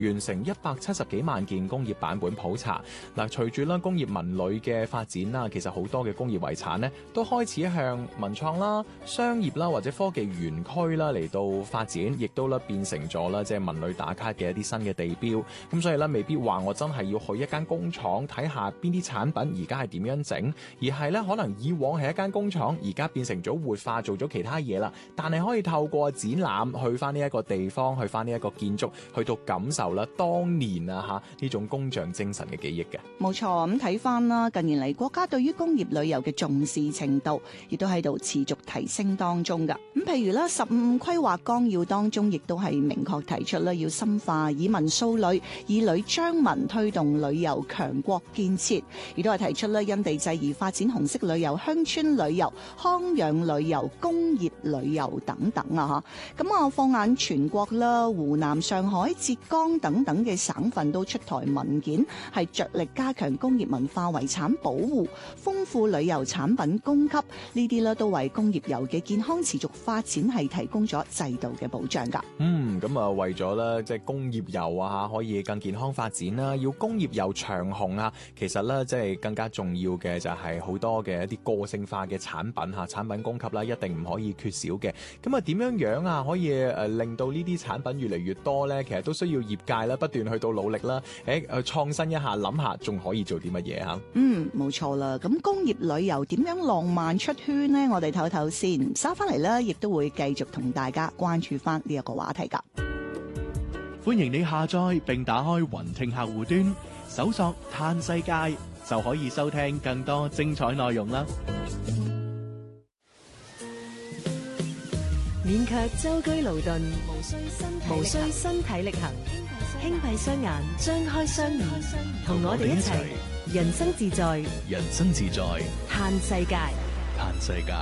完成170幾萬件工業版本普查。嗱，隨住啦工業文旅嘅發展啦，其實好多嘅工業遺產呢都開始向文創啦、商業啦或者科技園區啦嚟到發展，亦都咧變成咗啦即係文旅打卡嘅一啲新嘅地標。咁所以咧未必話我真係要去一間工廠睇下邊啲產品而家係點樣整，而係咧可能以往係一間工廠，而家變成咗活化做咗其他嘢啦。但係可以透過展覽去翻呢一個地方，去翻呢一個建築，去到感受啦當年啊呢種工匠精神嘅記憶嘅。 冇錯，咁睇翻啦，近年嚟國家對於工業旅遊嘅重視程度，亦都喺度持續提升當中噶。咁譬如啦，15規劃綱要當中，亦都係明確提出啦，要深化以文塑旅、以旅彰文，推動旅遊強國建設，亦都係提出啦，因地制宜發展紅色旅遊、鄉村旅遊、康養旅遊、工業旅遊等等啊！咁啊，放眼全國啦，湖南、上海、浙江等等嘅省份都出台文件，係着力加強工業文化遺產保護，豐富旅遊產品供給，呢啲咧都為工業遊嘅健康持續發展係提供咗制度嘅保障㗎。 咁啊為咗咧即係工業遊啊可以更健康發展啦，要工業遊長紅啊，其實咧即係更加重要嘅就係好多嘅一啲個性化嘅產品產品供給啦，一定唔可以缺少嘅。咁啊點樣啊可以令到呢啲產品越嚟越多咧？其實都需要業界啦不斷去到努力啦，去創新一下，諗下仲可以做啲乜嘢嚇？ 冇錯啦。咁工業旅遊點樣浪漫出圈呢？我哋唞唞先，收翻嚟咧，亦都會繼續同大家關注翻呢一個話題㗎。 歡迎你下載並打開雲聽客戶端，搜索嘆世界，就可以收聽更多精彩內容啦。 勉強舟車勞頓，無需身體力行，輕閉雙眼，張開雙耳，同我哋一齊人生自在， 人生自在， 嘆世界， 嘆世界。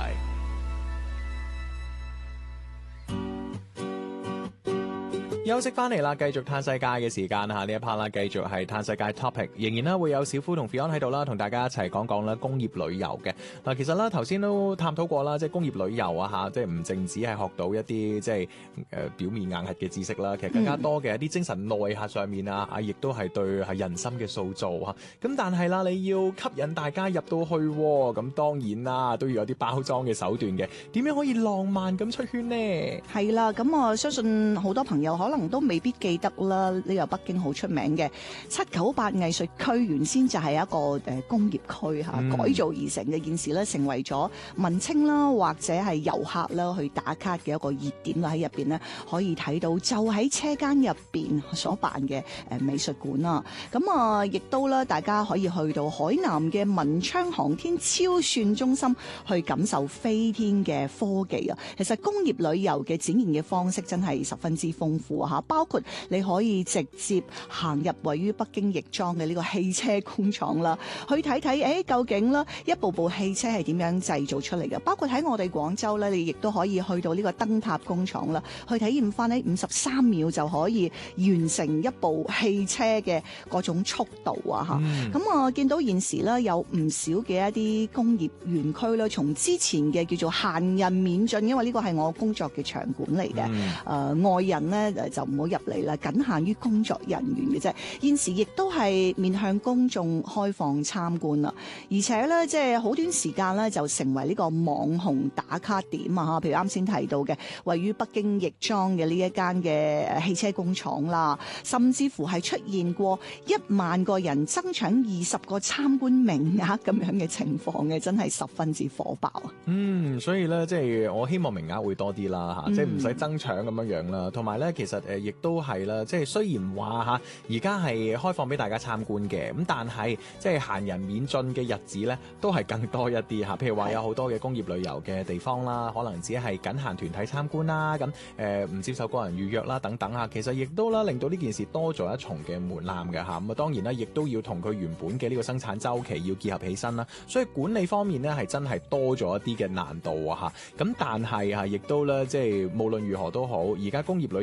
休息翻嚟啦，繼續嘆世界嘅時間呢一 part 啦，繼續係嘆世界 topic， 仍然會有小夫同 Fion 喺度啦，同大家一齊講講啦工業旅遊嘅。嗱，其實啦頭先都探討過啦，即係工業旅遊啊即係唔淨止係學到一啲即係表面硬核嘅知識啦，其實更加多嘅一啲精神內核上面亦都係對係人心嘅塑造啊。咁但係啦，你要吸引大家入到去，咁當然啦都要有啲包裝嘅手段嘅。點樣可以浪漫咁出圈呢？ 係啦，咁我相信好多朋友可能都未必記得啦，呢個北京好出名嘅798藝術區，原先就係一個工業區改造而成嘅，件事咧成為咗文青啦或者係遊客啦去打卡嘅一個熱點啦。喺入邊咧可以睇到就喺車間入邊所辦嘅美術館啦。咁亦都咧大家可以去到海南嘅文昌航天超算中心去感受飛天嘅科技啊。其實工業旅遊嘅展現嘅方式真係十分之豐富嚇，包括你可以直接行入位於北京亦莊嘅呢個汽車工廠啦，去睇睇究竟啦一部部汽車係點樣製造出嚟嘅。包括喺我哋廣州咧，你亦都可以去到呢個燈塔工廠啦，去體驗翻喺53秒就可以完成一部汽車嘅嗰種速度啊嚇。咁我見到現時咧有唔少嘅一啲工業園區啦，從之前嘅叫做限人免進，因為呢個係我工作嘅場館嚟嘅，外人咧就唔好入嚟啦，僅限於工作人員嘅啫。現時亦都係面向公眾開放參觀啦，而且咧即係好短時間咧就成為呢個網紅打卡點啊！譬如啱先提到嘅位於北京亦莊嘅呢一間嘅汽車工廠啦，甚至乎係出現過1萬個人爭搶20個參觀名額咁樣嘅情況嘅，真係十分之火爆啊！ 所以咧即係我希望名額會多啲啦嚇，即係唔使爭搶咁樣啦。同埋咧其實亦都係啦，即係雖然話嚇而家係開放俾大家參觀嘅，咁但係即係限人免進嘅日子咧都係更多一啲嚇。譬如話有好多嘅工業旅遊嘅地方啦，可能只係僅限團體參觀啦，咁唔接受個人預約啦等等啊。其實亦都啦令到呢件事多咗一重嘅門檻嘅嚇。咁啊當然啦，亦都要同佢原本嘅呢個生產週期要結合起身啦。所以管理方面咧係真係多咗一啲嘅難度啊嚇。咁但係亦都咧即係無論如何都好，而家工業旅遊係真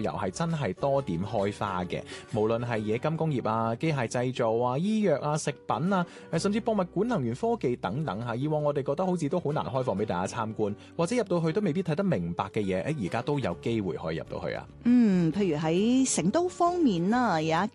真係多點開花嘅。無論係冶金工業啊、機械製造啊、醫藥啊、食品啊，甚至博物館、能源科技等等嚇。以往我哋覺得好似都好難開放俾大家參觀，或者入到去都未必睇得明白嘅嘢，而家都有機會可以入到去啊。 譬如喺成都方面啦，有一